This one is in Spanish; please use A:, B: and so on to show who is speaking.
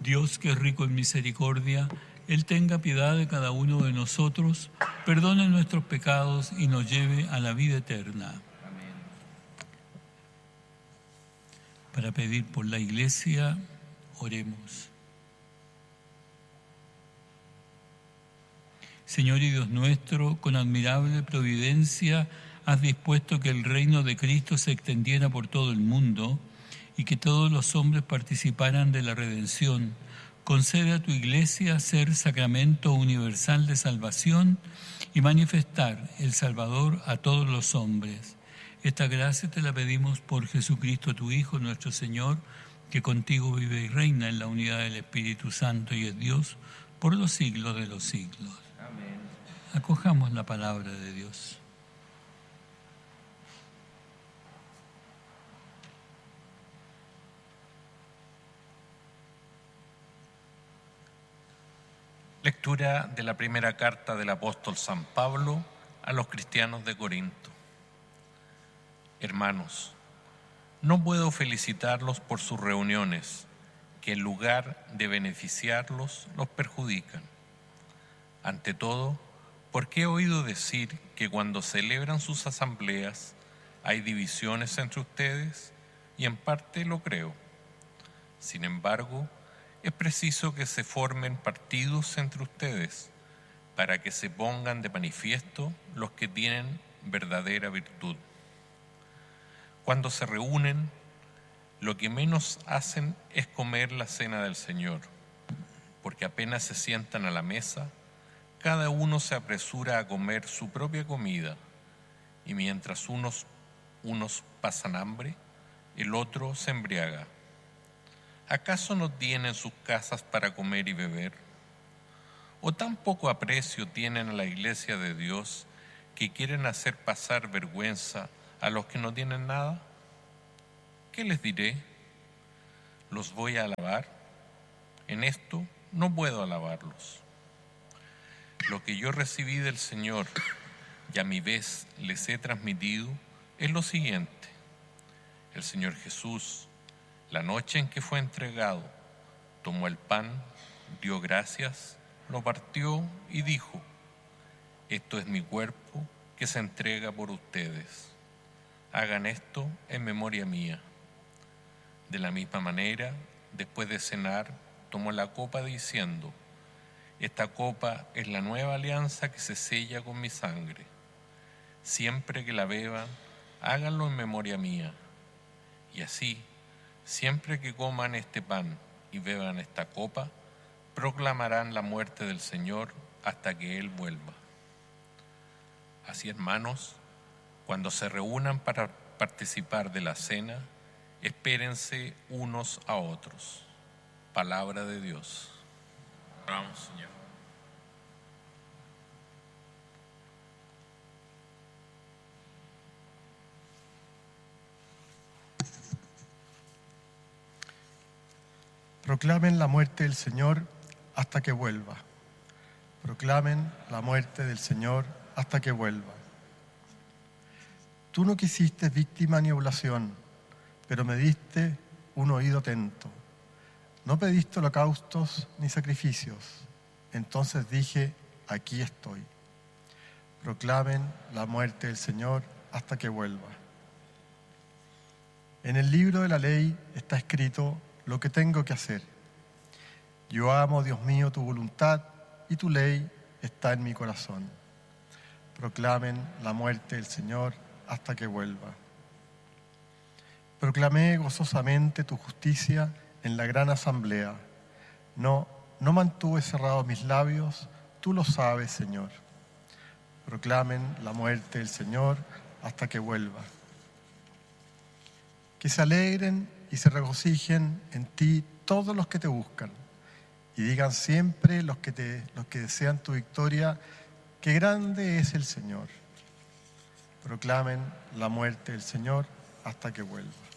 A: Dios, que es rico en misericordia, Él tenga piedad de cada uno de nosotros, perdone nuestros pecados y nos lleve a la vida eterna.
B: Amén.
A: Para pedir por la Iglesia, oremos. Señor y Dios nuestro, con admirable providencia has dispuesto que el reino de Cristo se extendiera por todo el mundo y que todos los hombres participaran de la redención. Concede a tu Iglesia ser sacramento universal de salvación y manifestar el Salvador a todos los hombres. Esta gracia te la pedimos por Jesucristo, tu Hijo, nuestro Señor, que contigo vive y reina en la unidad del Espíritu Santo y es Dios por los siglos de los siglos.
B: Amén.
A: Acojamos la palabra de Dios.
B: Lectura de la primera carta del apóstol San Pablo a los cristianos de Corinto. Hermanos, no puedo felicitarlos por sus reuniones, que en lugar de beneficiarlos, los perjudican. Ante todo, porque he oído decir que cuando celebran sus asambleas hay divisiones entre ustedes, y en parte lo creo. Sin embargo, es preciso que se formen partidos entre ustedes para que se pongan de manifiesto los que tienen verdadera virtud. Cuando se reúnen, lo que menos hacen es comer la cena del Señor, porque apenas se sientan a la mesa, cada uno se apresura a comer su propia comida, y mientras unos pasan hambre, el otro se embriaga. ¿Acaso no tienen sus casas para comer y beber? ¿O tan poco aprecio tienen a la Iglesia de Dios que quieren hacer pasar vergüenza a los que no tienen nada? ¿Qué les diré? ¿Los voy a alabar? En esto no puedo alabarlos. Lo que yo recibí del Señor y a mi vez les he transmitido es lo siguiente. El Señor Jesús, la noche en que fue entregado, tomó el pan, dio gracias, lo partió y dijo: esto es mi cuerpo que se entrega por ustedes. Hagan esto en memoria mía. De la misma manera, después de cenar, tomó la copa diciendo: esta copa es la nueva alianza que se sella con mi sangre. Siempre que la beban, háganlo en memoria mía. Y así, siempre que coman este pan y beban esta copa, proclamarán la muerte del Señor hasta que Él vuelva. Así, hermanos, cuando se reúnan para participar de la cena, espérense unos a otros. Palabra de Dios. Oramos, Señor.
C: Proclamen la muerte del Señor hasta que vuelva. Proclamen la muerte del Señor hasta que vuelva. Tú no quisiste víctima ni oblación, pero me diste un oído atento. No pediste holocaustos ni sacrificios. Entonces dije: aquí estoy. Proclamen la muerte del Señor hasta que vuelva. En el libro de la ley está escrito lo que tengo que hacer. Yo amo, Dios mío, tu voluntad, y tu ley está en mi corazón. Proclamen la muerte del Señor hasta que vuelva. Proclamé gozosamente tu justicia en la gran asamblea. No mantuve cerrados mis labios, tú lo sabes, Señor. Proclamen la muerte del Señor hasta que vuelva. Que se alegren y se regocijen en ti todos los que te buscan, y digan siempre los que desean tu victoria, qué grande es el Señor. Proclamen la muerte del Señor hasta que vuelva.